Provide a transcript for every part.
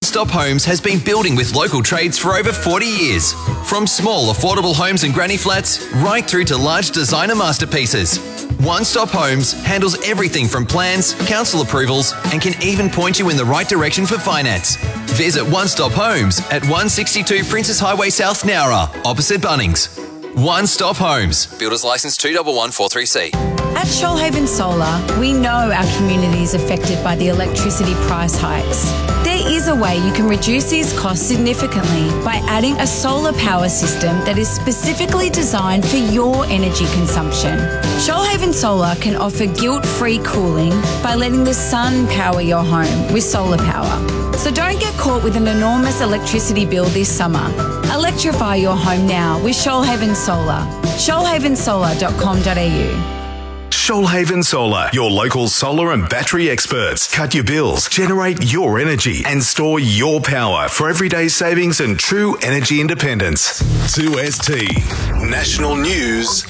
One Stop Homes has been building with local trades for over 40 years. From small, affordable homes and granny flats, right through to large designer masterpieces. One Stop Homes handles everything from plans, council approvals, and can even point you in the right direction for finance. Visit One Stop Homes at 162 Princess Highway South, Nowra, opposite Bunnings. One Stop Homes. Builders Licence 211443C. At Shoalhaven Solar, we know our community is affected by the electricity price hikes. There is a way you can reduce these costs significantly by adding a solar power system that is specifically designed for your energy consumption. Shoalhaven Solar can offer guilt-free cooling by letting the sun power your home with solar power. So don't get caught with an enormous electricity bill this summer. Electrify your home now with Shoalhaven Solar. shoalhavensolar.com.au. Shoalhaven Solar, your local solar and battery experts. Cut your bills, generate your energy, and store your power for everyday savings and true energy independence. 2ST National News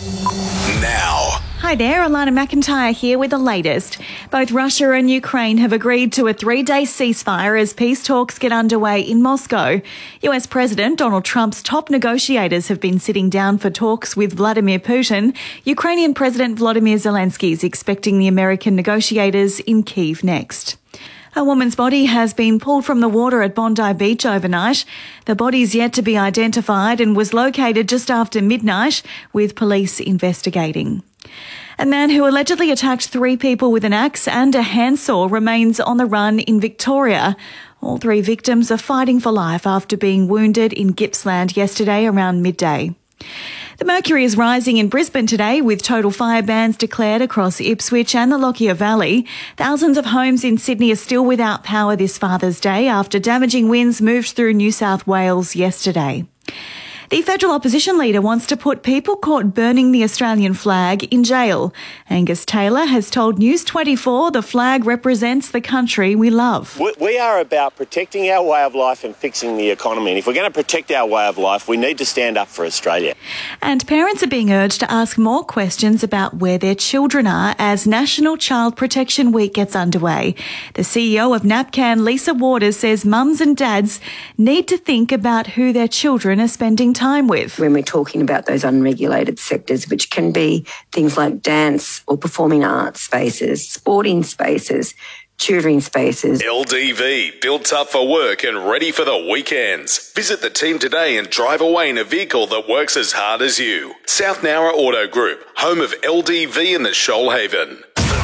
now. Hi there, Alana McIntyre here with the latest. Both Russia and Ukraine have agreed to a 3-day ceasefire as peace talks get underway in Moscow. US President Donald Trump's top negotiators have been sitting down for talks with Vladimir Putin. Ukrainian President Volodymyr Zelensky is expecting the American negotiators in Kyiv next. A woman's body has been pulled from the water at Bondi Beach overnight. The body is yet to be identified and was located just after midnight, with police investigating. A man who allegedly attacked 3 people with an axe and a handsaw remains on the run in Victoria. All 3 victims are fighting for life after being wounded in Gippsland yesterday around midday. The mercury is rising in Brisbane today, with total fire bans declared across Ipswich and the Lockyer Valley. Thousands of homes in Sydney are still without power this Father's Day after damaging winds moved through New South Wales yesterday. The federal opposition leader wants to put people caught burning the Australian flag in jail. Angus Taylor has told News 24 the flag represents the country we love. We are about protecting our way of life and fixing the economy. And if we're going to protect our way of life, we need to stand up for Australia. And parents are being urged to ask more questions about where their children are as National Child Protection Week gets underway. The CEO of NAPCAN, Lisa Waters, says mums and dads need to think about who their children are spending time with. When we're talking about those unregulated sectors, which can be things like dance or performing arts spaces, sporting spaces, tutoring spaces. LDV, built tough for work and ready for the weekends. Visit the team today and drive away in a vehicle that works as hard as you. South Nowra Auto Group, home of LDV in the Shoalhaven.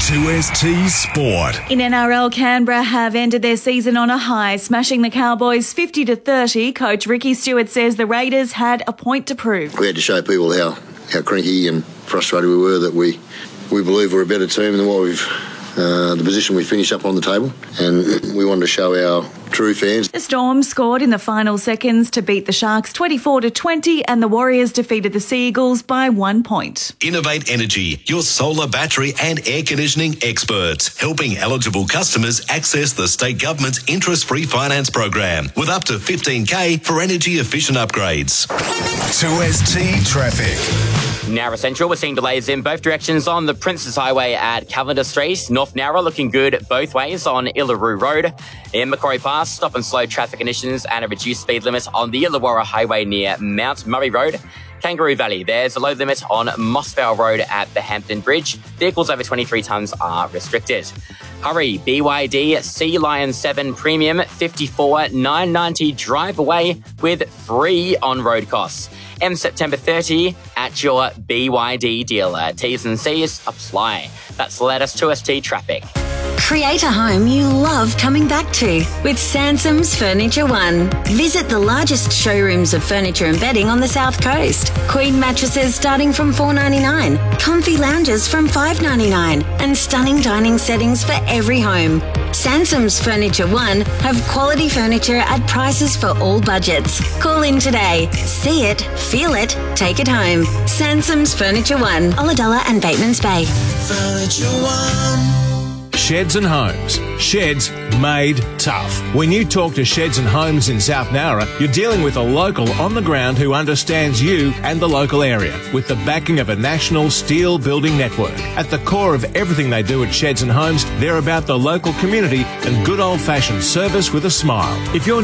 2ST Sport. In NRL, Canberra have ended their season on a high, smashing the Cowboys 50-30. Coach Ricky Stewart says the Raiders had a point to prove. We had to show people how cranky and frustrated we were, that we believe we're a better team than what the position we finished up on the table, and we wanted to show our true fans. The Storm scored in the final seconds to beat the Sharks 24-20, and the Warriors defeated the Sea Eagles by 1 point. Innovate Energy, your solar, battery and air conditioning experts, helping eligible customers access the state government's interest-free finance program with up to $15,000 for energy-efficient upgrades. 2ST Traffic. Nowra Central, we're seeing delays in both directions on the Princess Highway at Cavendish Street. North Nowra looking good both ways on Illaroo Road. In Macquarie Pass, stop and slow traffic conditions and a reduced speed limit on the Illawarra Highway near Mount Murray Road. Kangaroo Valley, there's a load limit on Mossvale Road at the Hampton Bridge. Vehicles over 23 tonnes are restricted. Hurry, BYD Sea Lion 7 Premium 54,990 drive away with free on-road costs. Ends September 30 at your BYD dealer. T's and C's apply. That's the latest 2ST traffic. Create a home you love coming back to with Sansom's Furniture One. Visit the largest showrooms of furniture and bedding on the South Coast. Queen mattresses starting from $4.99, comfy lounges from $5.99, and stunning dining settings for every home. Sansom's Furniture One have quality furniture at prices for all budgets. Call in today. See it, feel it, take it home. Sansom's Furniture One, Ulladulla and Batemans Bay. Furniture One. Sheds and Homes. Sheds made tough. When you talk to Sheds and Homes in South Nowra, you're dealing with a local on the ground who understands you and the local area, with the backing of a national steel building network. At the core of everything they do at Sheds and Homes, they're about the local community and good old-fashioned service with a smile. If you're